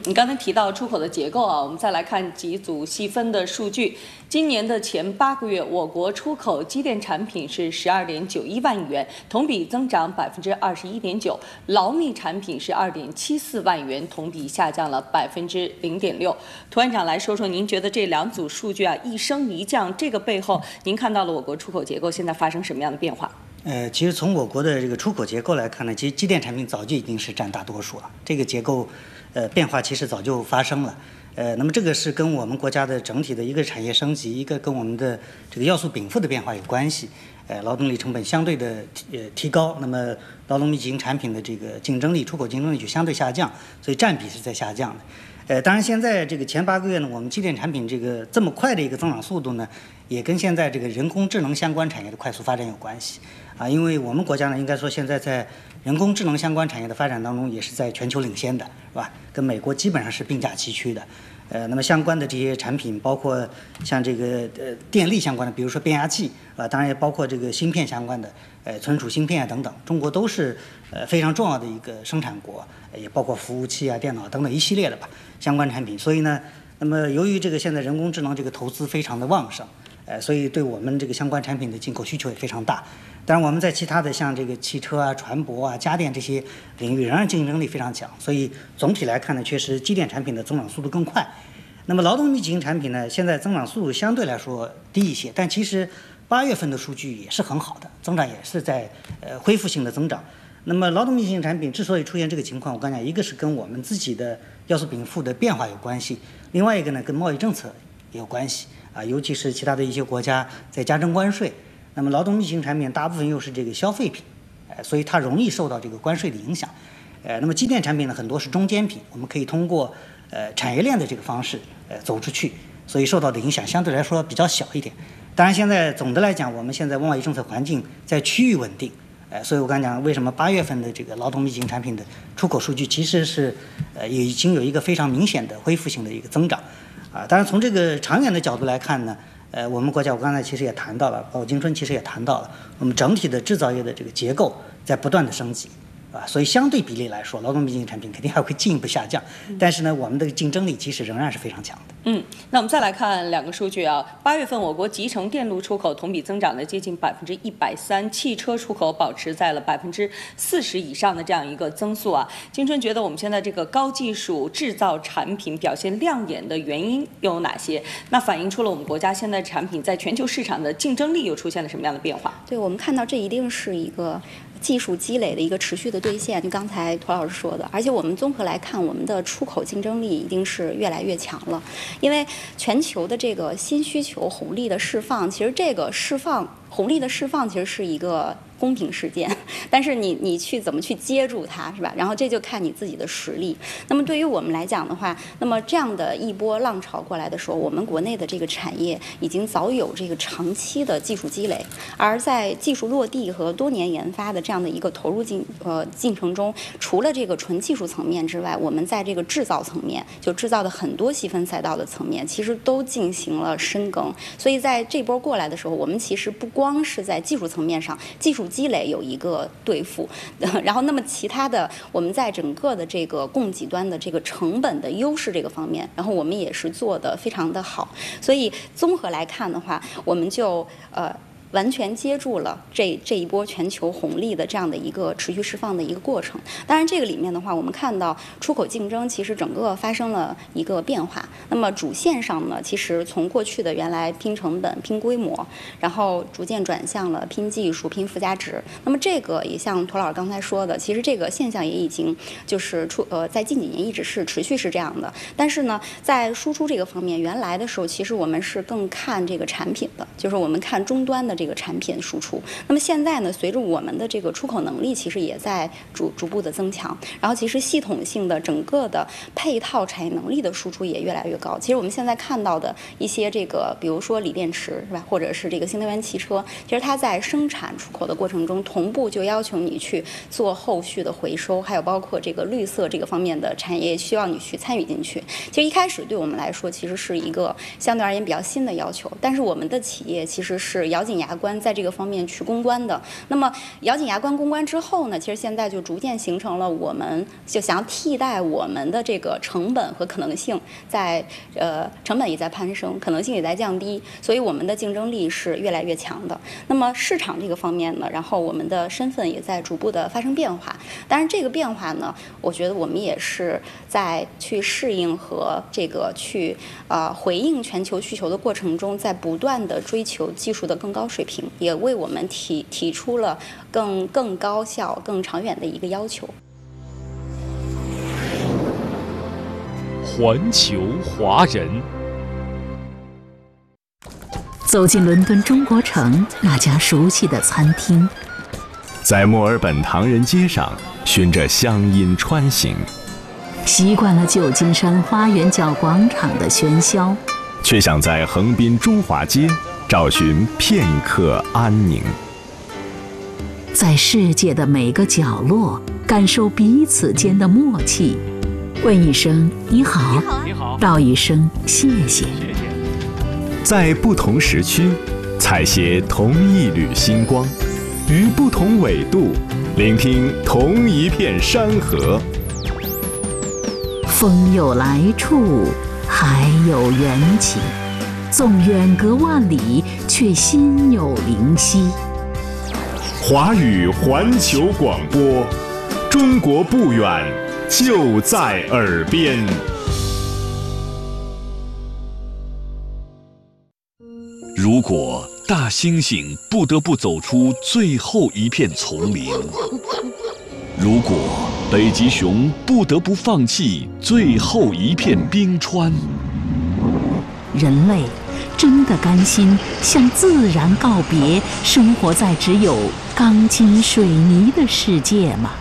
你刚才提到出口的结构啊，我们再来看几组细分的数据。今年的前8个月，我国出口机电产品是12.91万亿元，同比增长21.9%；劳密产品是2.74万亿元，同比下降了0.6%。涂院长来说说，您觉得这2组数据啊一升一降，这个背后您看到了我国出口结构现在发生什么样的变化？ 其实从我国的这个出口结构来看呢，其实机电产品早就已经是占大多数了，这个结构变化其实早就发生了。那么这个是跟我们国家的整体的一个产业升级，一个跟我们的这个要素禀赋的变化有关系。劳动力成本相对的提高，那么劳动密集型产品的这个竞争力、出口竞争力就相对下降，所以占比是在下降的。当然现在这个前8个月呢，我们机电产品这个这么快的一个增长速度呢，也跟现在这个人工智能相关产业的快速发展有关系啊。因为我们国家呢，应该说现在在人工智能相关产业的发展当中，也是在全球领先的，是吧？跟美国基本上是并驾齐驱的。那么相关的这些产品，包括像这个电力相关的，比如说变压器啊，当然也包括这个芯片相关的，存储芯片啊等等，中国都是非常重要的一个生产国，也包括服务器啊、电脑等等一系列的吧相关产品。所以呢，那么由于这个现在人工智能这个投资非常的旺盛，所以对我们这个相关产品的进口需求也非常大。当然我们在其他的像这个汽车啊、船舶啊、家电这些领域仍然竞争力非常强，所以总体来看呢，确实机电产品的增长速度更快。那么劳动密集型产品呢，现在增长速度相对来说低一些，但其实8月份的数据也是很好的，增长也是在恢复性的增长。那么劳动密集型产品之所以出现这个情况，我刚讲一个是跟我们自己的要素禀赋的变化有关系，另外一个呢跟贸易政策也有关系啊，尤其是其他的一些国家在加征关税。那么劳动密集型产品大部分又是这个消费品，所以它容易受到这个关税的影响。那么机电产品呢，很多是中间品，我们可以通过产业链的这个方式走出去，所以受到的影响相对来说比较小一点。当然现在总的来讲，我们现在贸易政策环境在趋于稳定，所以我刚讲为什么8月份的这个劳动密集型产品的出口数据其实是已经有一个非常明显的恢复性的一个增长啊。当然从这个长远的角度来看呢，我们国家我刚才其实也谈到了，包括金春其实也谈到了，我们整体的制造业的这个结构在不断的升级。所以相对比例来说，劳动密集型产品肯定还会进一步下降，但是呢，我们的竞争力其实仍然是非常强的。 那我们再来看2个数据啊，8月份我国集成电路出口同比增长了接近130%，汽车出口保持在了40%以上的这样一个增速啊。金春觉得我们现在这个高技术制造产品表现亮眼的原因又有哪些？那反映出了我们国家现在产品在全球市场的竞争力又出现了什么样的变化？ 对，我们看到这一定是一个技术积累的一个持续的兑现，就刚才涂老师说的，而且我们综合来看，我们的出口竞争力一定是越来越强了，因为全球的这个新需求红利的释放，其实这个红利的释放其实是一个公平事件，但是你去怎么去接住它，是吧？然后这就看你自己的实力。那么对于我们来讲的话，那么这样的一波浪潮过来的时候，我们国内的这个产业已经早有这个长期的技术积累，而在技术落地和多年研发的这样的一个投入进程中，除了这个纯技术层面之外，我们在这个制造层面，就制造的很多细分赛道的层面，其实都进行了深耕。所以在这波过来的时候，我们其实不光是在技术层面上，技术积累有一个对付，然后那么其他的我们在整个的这个供给端的这个成本的优势这个方面，然后我们也是做得非常的好，所以综合来看的话，我们就完全接住了这一波全球红利的这样的一个持续释放的一个过程。当然这个里面的话，我们看到出口竞争其实整个发生了一个变化。那么主线上呢，其实从过去的原来拼成本、拼规模，然后逐渐转向了拼技术、拼附加值。那么这个也像涂老师刚才说的，其实这个现象也已经就是在近几年一直是持续是这样的。但是呢，在输出这个方面，原来的时候其实我们是更看这个产品的，就是我们看终端的这个产品输出。那么现在呢，随着我们的这个出口能力其实也在逐步的增强，然后其实系统性的整个的配套产业能力的输出也越来越高。其实我们现在看到的一些这个，比如说锂电池是吧，或者是这个新能源汽车，其实它在生产出口的过程中，同步就要求你去做后续的回收，还有包括这个绿色这个方面的产业需要你去参与进去。其实一开始对我们来说，其实是一个相对而言比较新的要求，但是我们的企业其实是咬紧牙牙关在这个方面去攻关的。那么咬紧牙关攻关之后呢，其实现在就逐渐形成了我们就想要替代我们的这个成本和可能性在成本也在攀升，可能性也在降低，所以我们的竞争力是越来越强的。那么市场这个方面呢，然后我们的身份也在逐步的发生变化。当然这个变化呢，我觉得我们也是在去适应和这个去回应全球需求的过程中，在不断的追求技术的更高水平，也为我们提出了更高效、更长远的一个要求。 环球华人。 走进伦敦中国城那家熟悉的餐厅， 在墨尔本唐人街上循着乡音穿行， 习惯了旧金山花园角广场的喧嚣， 却想在横滨中华街找寻片刻安宁。 在世界的每个角落感受彼此间的默契，问一声你好，道一声谢谢。 在不同时区采撷同一缕星光，于不同纬度聆听同一片山河。 风有来处，海有缘起，纵远隔万里，却心有灵犀。 华语环球广播，中国不远，就在耳边。 如果大猩猩不得不走出最后一片丛林，如果北极熊不得不放弃最后一片冰川， 人类真的甘心向自然告别，生活在只有钢筋水泥的世界吗？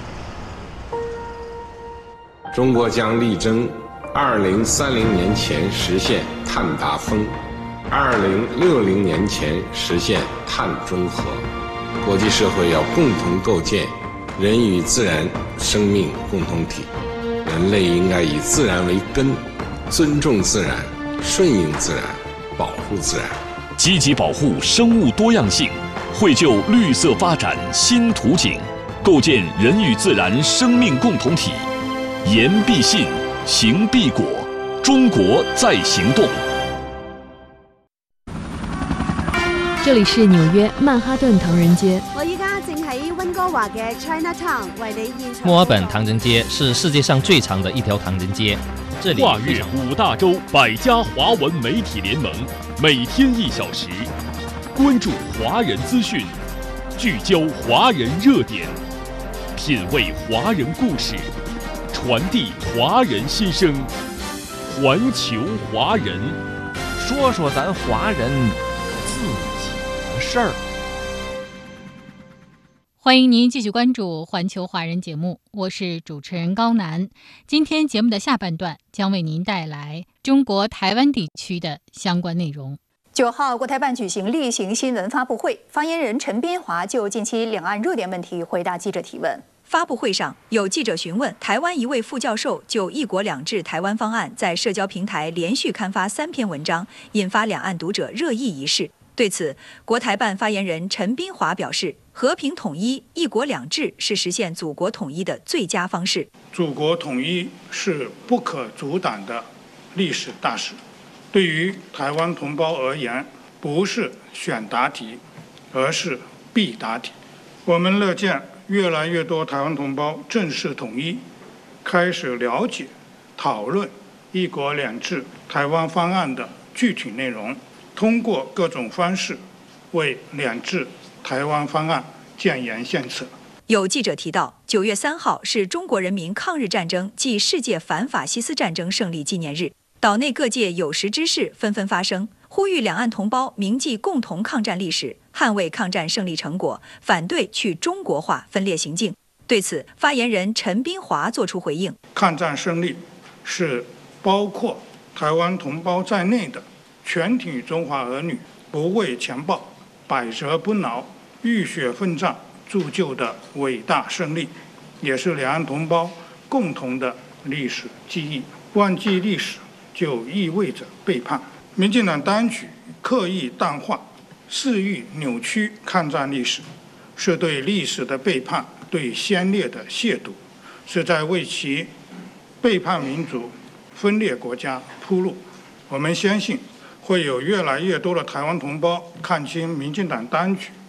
中国将力争2030年前实现碳达峰，2060年前实现碳中和。国际社会要共同构建人与自然生命共同体，人类应该以自然为根，尊重自然，顺应自然，保护自然， 积极保护生物多样性，绘就绿色发展新图景，构建人与自然生命共同体。言必信，行必果，中国在行动。 这里是纽约曼哈顿唐人街。 我依家正喺温哥華嘅 Chinatown 為你現場。 墨爾本唐人街是世界上最長的一條唐人街，這裡跨越5大洲100家華文媒體聯盟，每天1小時，關注華人資訊，聚焦華人熱點，品味華人故事，傳遞華人心聲，環球華人， 說說咱華人自己的事兒。 歡迎您繼續關注環球華人節目，我是主持人高楠。今天節目的下半段將為您帶來中國台灣地區的相關內容。 9號，國台辦舉行例行新聞發佈會，發言人陳邊華就近期兩岸熱點問題回答記者提問。 發佈會上，有記者詢問台灣一位副教授就一國兩制台灣方案在社交平台連續刊發3篇文章，引發兩岸讀者熱議一事。對此，國台辦發言人陳邊華表示，和平統一、一國兩制是實現祖國統一的最佳方式。 祖國統一是不可阻擋的歷史大事，對於台灣同胞而言，不是選答題，而是必答題。我們樂見越來越多台灣同胞正視統一，開始了解、討論一國兩制台灣方案的具體內容，通過各種方式為兩制台灣方案建言獻策。 有記者提到，9月3號是中國人民抗日戰爭暨世界反法西斯戰爭勝利紀念日，島內各界有識之士紛紛發聲，呼籲兩岸同胞銘記共同抗戰歷史，捍衛抗戰勝利成果，反對去中國化分裂行徑。對此，發言人陳邊華作出回應： 抗戰勝利是包括台灣同胞在內的全體中華兒女不畏強暴、百折不撓、浴血奮戰鑄就的偉大勝利，也是兩岸同胞共同的歷史記憶。忘記歷史就意味着背叛。民進黨當局刻意淡化肆意扭曲抗战历史，是对历史的背叛，对先烈的亵渎，是在为其背叛民族、分裂国家铺路。我们相信，会有越来越多的台湾同胞看清民进党当局